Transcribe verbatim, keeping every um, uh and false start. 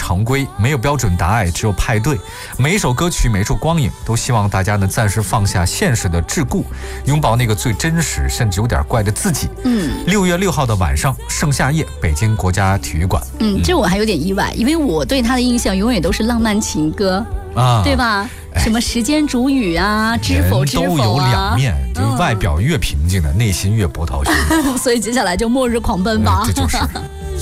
常规，没有标准答案，只有派对。每一首歌曲，每一处光影，都希望大家呢暂时放下现实的桎梏，拥抱那个最真实甚至有点怪的自己。嗯，六月六号的晚上，盛夏夜，北京国家体育馆。 嗯，这我还有点意外，因为我对他的印象永远都是浪漫情歌啊，对吧？什么时间煮雨啊，知否知否啊， 都有两面，就是外表越平静的，内心越波涛汹涌。 所以接下来就末日狂奔吧。 这就是。